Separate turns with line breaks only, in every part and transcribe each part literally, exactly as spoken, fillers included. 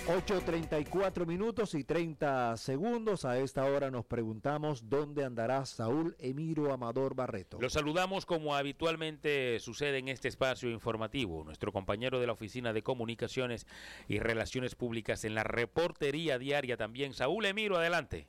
ocho treinta y cuatro minutos y treinta segundos. A esta hora nos preguntamos dónde andará Saúl Emiro Amador Barreto.
Lo saludamos como habitualmente sucede en este espacio informativo. Nuestro compañero de la Oficina de Comunicaciones y Relaciones Públicas en la Reportería Diaria también. Saúl Emiro, adelante.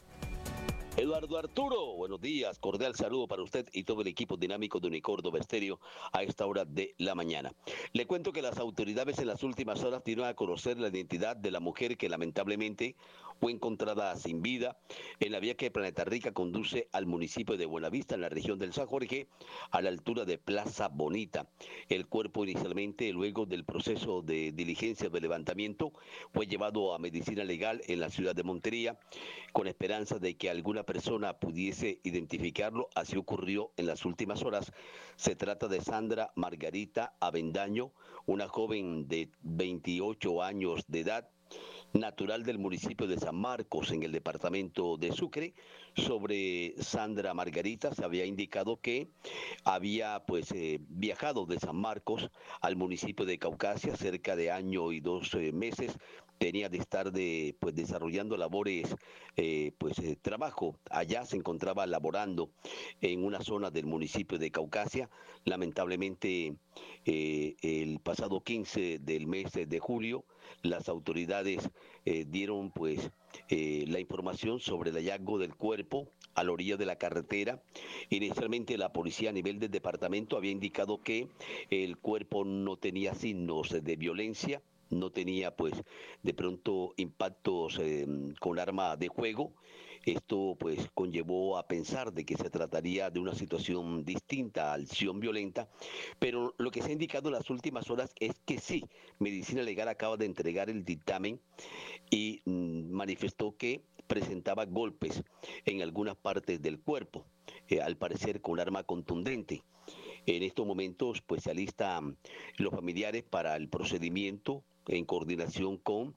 Eduardo Arturo, buenos días, cordial saludo para usted y todo el equipo dinámico de Unicórdoba Estéreo a esta hora de la mañana. Le cuento que las autoridades en las últimas horas dieron a conocer la identidad de la mujer que lamentablemente fue encontrada sin vida en la vía que Planeta Rica conduce al municipio de Buenavista, en la región del San Jorge, a la altura de Plaza Bonita. El cuerpo inicialmente, luego del proceso de diligencia de levantamiento, fue llevado a medicina legal en la ciudad de Montería, con esperanza de que alguna persona pudiese identificarlo. Así ocurrió en las últimas horas. Se trata de Sandra Margarita Avendaño, una joven de veintiocho años de edad, natural del municipio de San Marcos, en el departamento de Sucre. Sobre Sandra Margarita se había indicado que había pues eh, viajado de San Marcos al municipio de Caucasia cerca de año y dos eh, meses. Tenía de estar de, pues, desarrollando labores, eh, pues eh, trabajo. Allá se encontraba laborando en una zona del municipio de Caucasia. Lamentablemente, eh, el pasado quince del mes de julio, las autoridades eh, dieron pues eh, la información sobre el hallazgo del cuerpo a la orilla de la carretera. Inicialmente la policía a nivel del departamento había indicado que el cuerpo no tenía signos de violencia, no tenía pues de pronto impactos eh, con arma de fuego. Esto pues conllevó a pensar de que se trataría de una situación distinta a acción violenta, pero lo que se ha indicado en las últimas horas es que sí, Medicina Legal acaba de entregar el dictamen y mmm, manifestó que presentaba golpes en algunas partes del cuerpo, eh, al parecer con arma contundente. En estos momentos pues se alistan los familiares para el procedimiento en coordinación con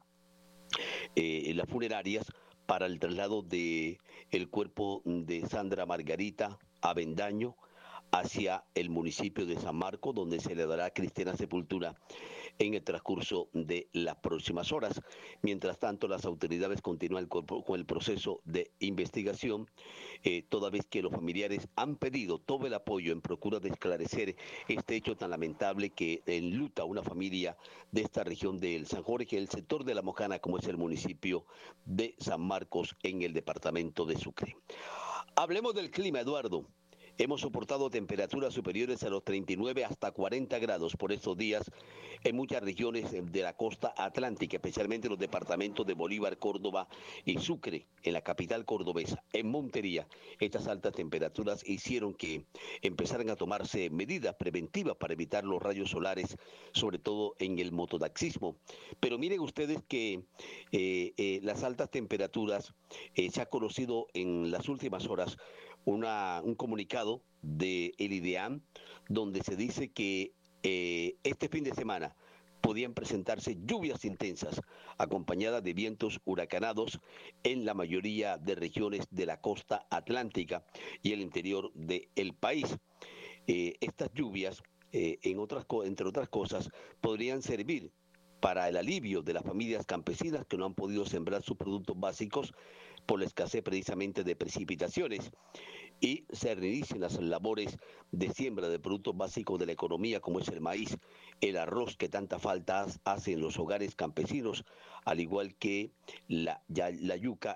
eh, las funerarias para el traslado de el cuerpo de Sandra Margarita Avendaño hacia el municipio de San Marcos, donde se le dará cristiana sepultura en el transcurso de las próximas horas. Mientras tanto, las autoridades continúan con el proceso de investigación, eh, toda vez que los familiares han pedido todo el apoyo en procura de esclarecer este hecho tan lamentable que enluta a una familia de esta región del San Jorge, el sector de La Mojana, como es el municipio de San Marcos, en el departamento de Sucre. Hablemos del clima, Eduardo. Hemos soportado temperaturas superiores a los treinta y nueve hasta cuarenta grados por estos días en muchas regiones de la costa atlántica, especialmente en los departamentos de Bolívar, Córdoba y Sucre, en la capital cordobesa. En Montería, estas altas temperaturas hicieron que empezaran a tomarse medidas preventivas para evitar los rayos solares, sobre todo en el mototaxismo. Pero miren ustedes que eh, eh, las altas temperaturas, eh, se ha conocido en las últimas horas Una, un comunicado del IDEAM donde se dice que eh, este fin de semana podían presentarse lluvias intensas acompañadas de vientos huracanados en la mayoría de regiones de la costa atlántica y el interior del país. Eh, estas lluvias, eh, en otras, entre otras cosas, podrían servir para el alivio de las familias campesinas que no han podido sembrar sus productos básicos por la escasez precisamente de precipitaciones, y se reinicien las labores de siembra de productos básicos de la economía, como es el maíz, el arroz, que tanta falta hace en los hogares campesinos, al igual que la, ya, la yuca